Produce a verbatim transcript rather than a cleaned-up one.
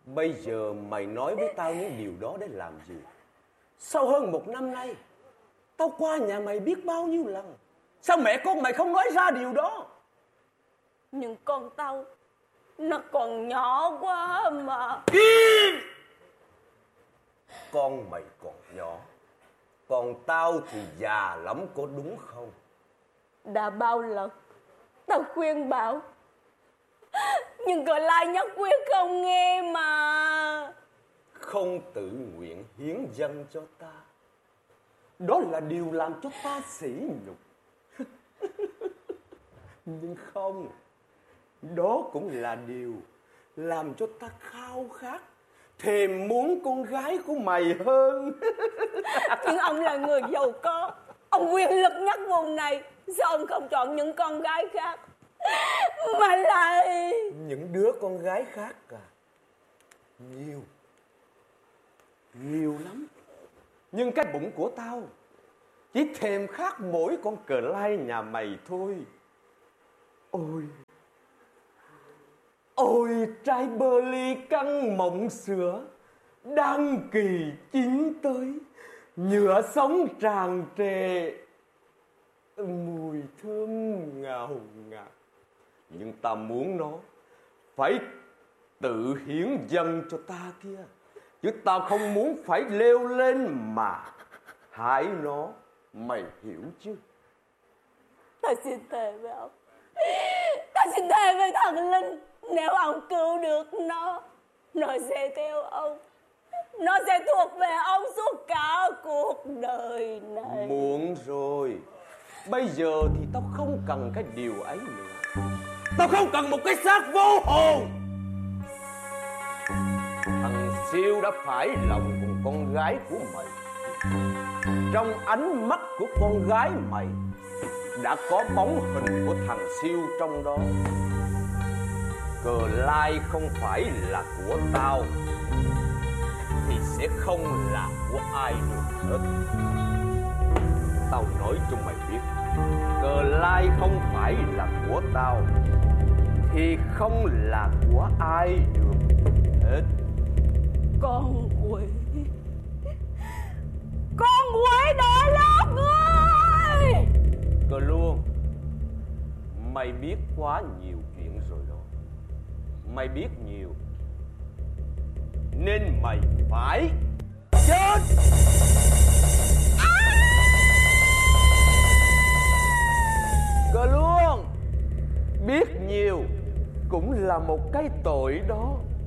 Bây giờ mày nói với tao những điều đó để làm gì? Sau hơn một năm nay, tao qua nhà mày biết bao nhiêu lần. Sao mẹ con mày không nói ra điều đó? Nhưng con tao nó còn nhỏ quá mà. Im! Con mày còn nhỏ, còn tao thì già lắm, có đúng không? Đã bao lần tao khuyên bảo, nhưng cờ lai nhất quyết không nghe mà. Không tự nguyện hiến dâng cho ta, đó là điều làm cho ta sỉ nhục. Nhưng không, đó cũng là điều làm cho ta khao khát, thèm muốn con gái của mày hơn. Nhưng ông là người giàu có, ông quyền lực nhất vùng này, sao ông không chọn những con gái khác mà lại... Những đứa con gái khác à? Nhiều, nhiều lắm. Nhưng cái bụng của tao chỉ thèm khát mỗi con cờ lai nhà mày thôi. Ôi, ôi trái bơ ly căng mộng sữa đang kỳ chín tới, nhựa sống tràn trề, mùi thơm ngào ngạt. Nhưng ta muốn nó phải tự hiến dâng cho ta kia, chứ ta không muốn phải leo lên mà hại nó. Mày hiểu chứ? Ta xin thề với ông, ta xin thề với thần linh, nếu ông cứu được nó, nó sẽ theo ông, nó sẽ thuộc về ông suốt cả cuộc đời này. Muộn rồi, bây giờ thì tao không cần cái điều ấy nữa. Tao không cần một cái xác vô hồn. Thằng Siêu đã phải lòng cùng con gái của mày. Trong ánh mắt của con gái mày đã có bóng hình của thằng Siêu trong đó. Cờ lai không phải là của tao thì sẽ không là của ai được hết. Tao nói cho mày biết, cờ lai không phải là của tao thì không là của ai được hết. Con quỷ, con quỷ đội lốt ngươi. Cờ luôn, mày biết quá nhiều chuyện rồi đó. Mày biết nhiều nên mày phải chết. Cờ luôn, biết nhiều cũng là một cái tội đó.